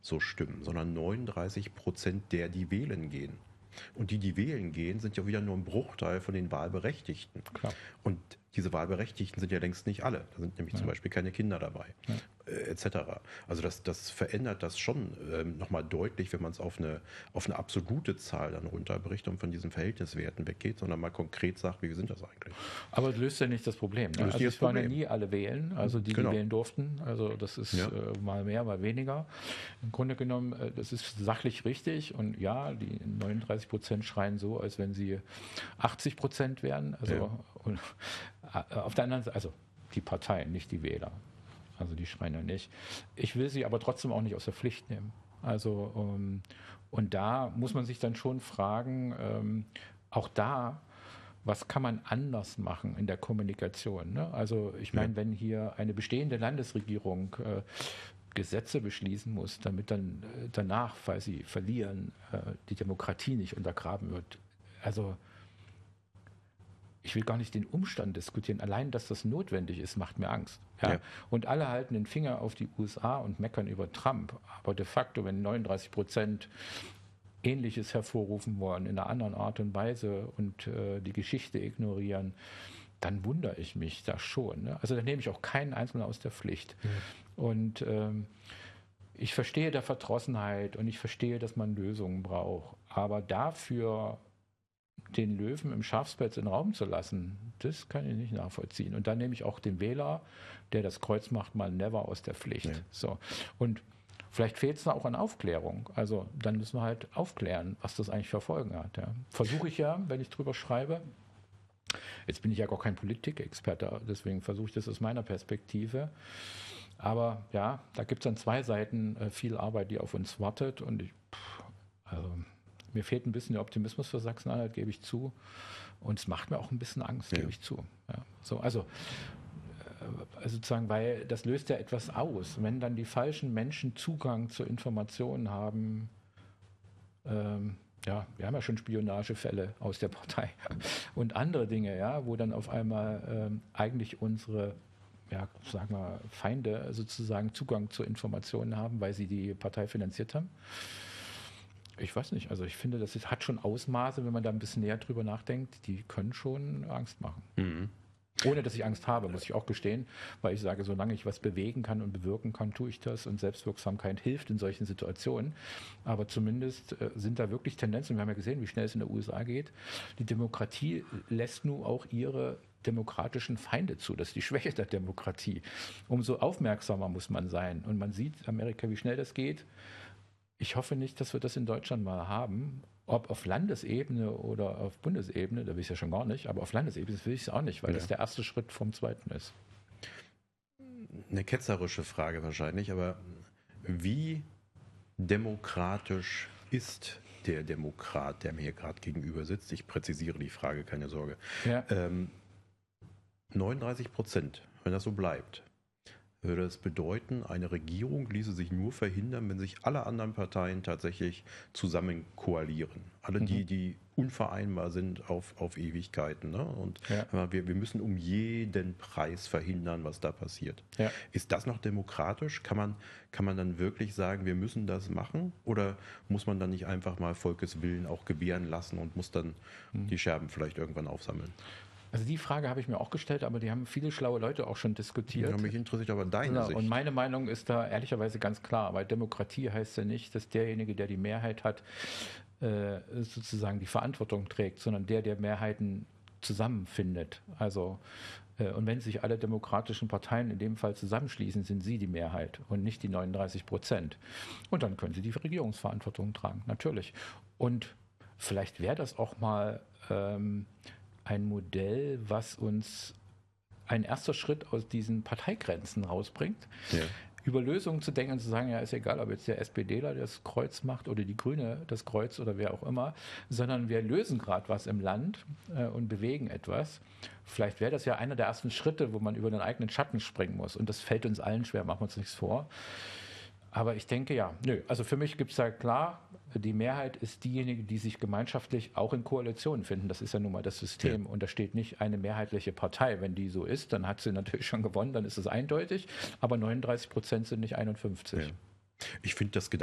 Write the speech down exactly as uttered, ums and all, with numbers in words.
so stimmen, sondern neununddreißig Prozent der, die wählen gehen. Und die, die wählen gehen, sind ja wieder nur ein Bruchteil von den Wahlberechtigten. Klar. Und diese Wahlberechtigten sind ja längst nicht alle. Da sind nämlich ja. zum Beispiel keine Kinder dabei, ja. äh, et cetera. Also das, das verändert das schon ähm, nochmal deutlich, wenn man es auf eine, auf eine absolute Zahl dann runterbricht und von diesen Verhältniswerten weggeht, sondern mal konkret sagt, wie sind das eigentlich? Aber das löst ja nicht das Problem. Ne? Also es waren ja nie alle wählen, also die, die genau. wählen durften. Also das ist ja. äh, mal mehr, mal weniger. Im Grunde genommen, äh, das ist sachlich richtig und ja, die neununddreißig Prozent schreien so, als wenn sie achtzig Prozent wären. Also ja. und, auf der anderen Seite, also die Parteien, nicht die Wähler. Also die schreien ja nicht. Ich will sie aber trotzdem auch nicht aus der Pflicht nehmen. Also um, und da muss man sich dann schon fragen, ähm, auch da, was kann man anders machen in der Kommunikation? Ne? Also ich meine, ja. wenn hier eine bestehende Landesregierung äh, Gesetze beschließen muss, damit dann äh, danach, falls sie verlieren, äh, die Demokratie nicht untergraben wird. Also ich will gar nicht den Umstand diskutieren. Allein, dass das notwendig ist, macht mir Angst. Ja? Ja. Und alle halten den Finger auf die U S A und meckern über Trump. Aber de facto, wenn neununddreißig Prozent Ähnliches hervorrufen wollen, in einer anderen Art und Weise und äh, die Geschichte ignorieren, dann wundere ich mich da schon. Ne? Also da nehme ich auch keinen Einzelnen aus der Pflicht. Ja. Und ähm, ich verstehe der Verdrossenheit und ich verstehe, dass man Lösungen braucht. Aber dafür den Löwen im Schafspelz in den Raum zu lassen, das kann ich nicht nachvollziehen. Und dann nehme ich auch den Wähler, der das Kreuz macht, mal never aus der Pflicht. Ja. So. Und vielleicht fehlt es da auch an Aufklärung. Also dann müssen wir halt aufklären, was das eigentlich für Folgen hat. Ja. Versuche ich ja, wenn ich drüber schreibe. Jetzt bin ich ja gar kein Politikexperte, deswegen versuche ich das aus meiner Perspektive. Aber ja, da gibt es an zwei Seiten äh, viel Arbeit, die auf uns wartet. Und ich, pff, also mir fehlt ein bisschen der Optimismus für Sachsen-Anhalt, gebe ich zu. Und es macht mir auch ein bisschen Angst, ja. gebe ich zu. Ja, so, also, äh, sozusagen, weil das löst ja etwas aus. Wenn dann die falschen Menschen Zugang zu Informationen haben, ähm, ja, wir haben ja schon Spionagefälle aus der Partei und andere Dinge, ja, wo dann auf einmal ähm, eigentlich unsere, ja, sagen wir, Feinde sozusagen Zugang zu Informationen haben, weil sie die Partei finanziert haben. Ich weiß nicht, also ich finde, das ist, hat schon Ausmaße, wenn man da ein bisschen näher drüber nachdenkt, die können schon Angst machen. Mhm. Ohne, dass ich Angst habe, muss ich auch gestehen, weil ich sage, solange ich was bewegen kann und bewirken kann, tue ich das und Selbstwirksamkeit hilft in solchen Situationen. Aber zumindest äh, sind da wirklich Tendenzen, wir haben ja gesehen, wie schnell es in der U S A geht. Die Demokratie lässt nun auch ihre demokratischen Feinde zu. Das ist die Schwäche der Demokratie. Umso aufmerksamer muss man sein. Und man sieht Amerika, wie schnell das geht. Ich hoffe nicht, dass wir das in Deutschland mal haben. Ob auf Landesebene oder auf Bundesebene, da will ich es ja schon gar nicht, aber auf Landesebene will ich es auch nicht, weil ja. das der erste Schritt vom zweiten ist. Eine ketzerische Frage wahrscheinlich, aber wie demokratisch ist der Demokrat, der mir hier gerade gegenüber sitzt? Ich präzisiere die Frage, keine Sorge. Ja. Ähm, neununddreißig Prozent, wenn das so bleibt, würde es bedeuten, eine Regierung ließe sich nur verhindern, wenn sich alle anderen Parteien tatsächlich zusammen koalieren. Alle mhm. die, die unvereinbar sind auf, auf Ewigkeiten. Ne? Und ja. wir, wir müssen um jeden Preis verhindern, was da passiert. Ja. Ist das noch demokratisch? Kann man, kann man dann wirklich sagen, wir müssen das machen? Oder muss man dann nicht einfach mal Volkes Willen auch gewähren lassen und muss dann mhm. die Scherben vielleicht irgendwann aufsammeln? Also die Frage habe ich mir auch gestellt, aber die haben viele schlaue Leute auch schon diskutiert. Ja, mich interessiert aber deine ja, Sicht. Und meine Meinung ist da ehrlicherweise ganz klar, weil Demokratie heißt ja nicht, dass derjenige, der die Mehrheit hat, äh, sozusagen die Verantwortung trägt, sondern der, der Mehrheiten zusammenfindet. Also äh, und wenn sich alle demokratischen Parteien in dem Fall zusammenschließen, sind sie die Mehrheit und nicht die neununddreißig Prozent. Und dann können sie die Regierungsverantwortung tragen, natürlich. Und vielleicht wäre das auch mal ähm, ein Modell, was uns ein erster Schritt aus diesen Parteigrenzen rausbringt, ja. über Lösungen zu denken und zu sagen, ja, ist egal, ob jetzt der SPDler das Kreuz macht oder die Grüne das Kreuz oder wer auch immer, sondern wir lösen gerade was im Land äh, und bewegen etwas. Vielleicht wäre das ja einer der ersten Schritte, wo man über den eigenen Schatten springen muss. Und das fällt uns allen schwer, machen wir uns nichts vor. Aber ich denke, ja, nö, also für mich gibt es da klar, die Mehrheit ist diejenige, die sich gemeinschaftlich auch in Koalitionen finden. Das ist ja nun mal das System. Ja. Und da steht nicht eine mehrheitliche Partei. Wenn die so ist, dann hat sie natürlich schon gewonnen, dann ist es eindeutig. Aber neununddreißig Prozent sind nicht einundfünfzig. Ja. Ich finde das